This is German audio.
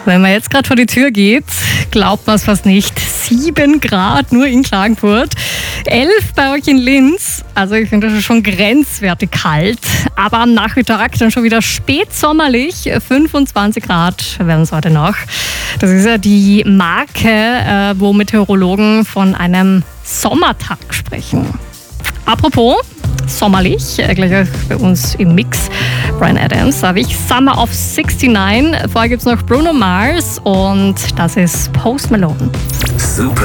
Wenn man jetzt gerade vor die Tür geht, glaubt man es fast nicht. 7 Grad nur in Klagenfurt, 11 bei euch in Linz. Also ich finde das ist schon grenzwertig kalt. Aber am Nachmittag dann schon wieder spätsommerlich, 25 Grad werden es heute noch. Das ist ja die Marke, wo Meteorologen von einem Sommertag sprechen. Apropos sommerlich, gleich auch bei uns im Mix. Bryan Adams, habe ich Summer of 69. Vorher gibt es noch Bruno Mars und das ist Post Malone. Super